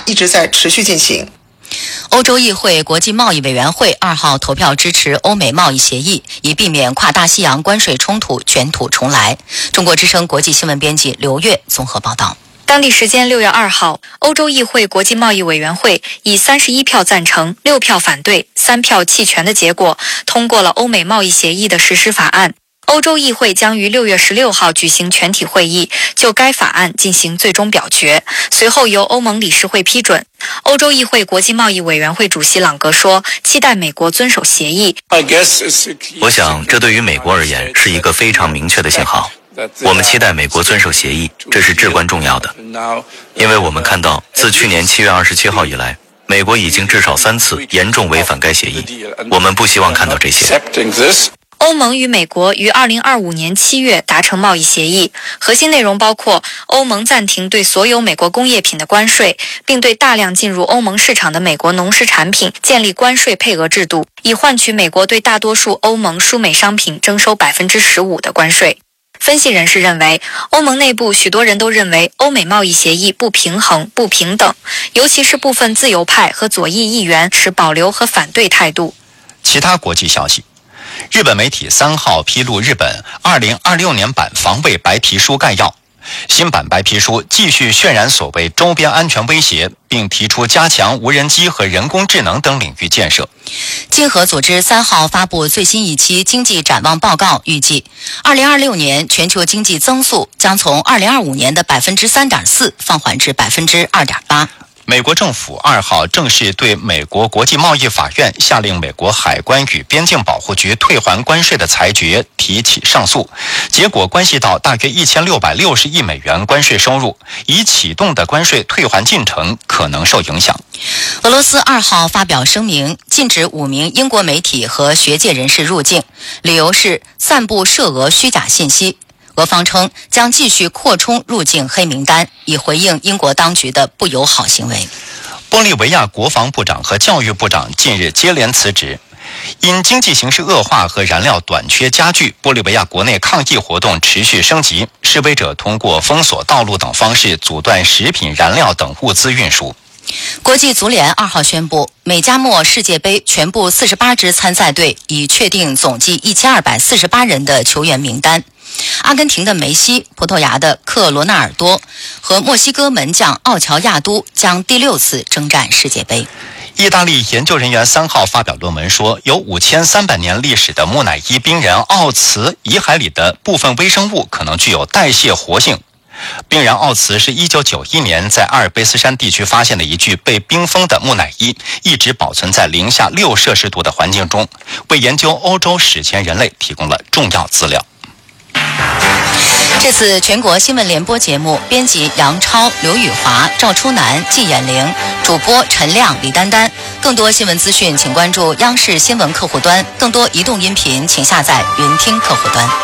一直在持续进行。 欧洲议会国际贸易委员会2号投票支持欧美贸易协议，以避免跨大西洋关税冲突卷土重来。中国之声国际新闻编辑刘月综合报道。 当地时间6月2号，欧洲议会国际贸易委员会以31票赞成、6票反对、3票弃权的结果，通过了欧美贸易协议的实施法案。欧洲议会将于6月16号举行全体会议，就该法案进行最终表决，随后由欧盟理事会批准。欧洲议会国际贸易委员会主席朗格说，期待美国遵守协议。 我想这对于美国而言是一个非常明确的信号。我们期待美国遵守协议，这是至关重要的。因为我们看到自去年7月27号以来，美国已经至少3次严重违反该协议，我们不希望看到这些。 欧盟与美国于2025年7月达成贸易协议，核心内容包括欧盟暂停对所有美国工业品的关税，并对大量进入欧盟市场的美国农食产品建立关税配额制度，以换取美国对大多数欧盟输美商品征收15%的关税。分析人士认为，欧盟内部许多人都认为欧美贸易协议不平衡、不平等，尤其是部分自由派和左翼议员持保留和反对态度。 其他国际消息，日本媒体3号披露日本2026年版防卫白皮书概要。新版白皮书继续渲染所谓周边安全威胁，并提出加强无人机和人工智能等领域建设。 经合组织3号发布最新一期经济展望报告，预计2026年全球经济增速将从2025年的 3.4% 放缓至 2.8%。 美国政府2号正式对美国国际贸易法院下令美国海关与边境保护局退还关税的裁决提起上诉，结果关系到大约1660亿美元关税收入，已启动的关税退还进程可能受影响。 俄罗斯2号发表声明，禁止5名英国媒体和学界人士入境，理由是散布涉俄虚假信息。俄方称将继续扩充入境黑名单，以回应英国当局的不友好行为。 玻利维亚国防部长和教育部长近日接连辞职，因经济形势恶化和燃料短缺加剧，玻利维亚国内抗议活动持续升级，示威者通过封锁道路等方式阻断食品、燃料等物资运输。 国际足联2号宣布，美加墨世界杯全部48支参赛队已确定总计1248人的球员名单。阿根廷的梅西、葡萄牙的克罗纳尔多和墨西哥门将奥乔亚都将第6次征战世界杯。 意大利研究人员3号发表论文说，有5300年历史的木乃伊冰人奥茨遗骸里的部分微生物可能具有代谢活性。冰人奥茨是1991年在阿尔卑斯山地区发现的一具被冰封的木乃伊，一直保存在零下6摄氏度的环境中，为研究欧洲史前人类提供了重要资料。 这次全国新闻联播节目，编辑杨超、刘宇华、赵初南、季衍玲，主播陈亮、李丹丹。更多新闻资讯，请关注央视新闻客户端，更多移动音频，请下载云听客户端。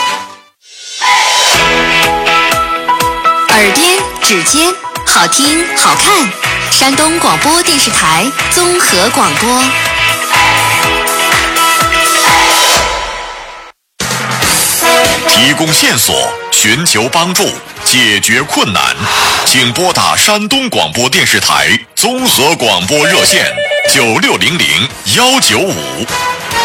耳边、指尖，好听、好看。山东广播电视台综合广播。 提供线索，寻求帮助，解决困难，请拨打山东广播电视台综合广播热线9600 195。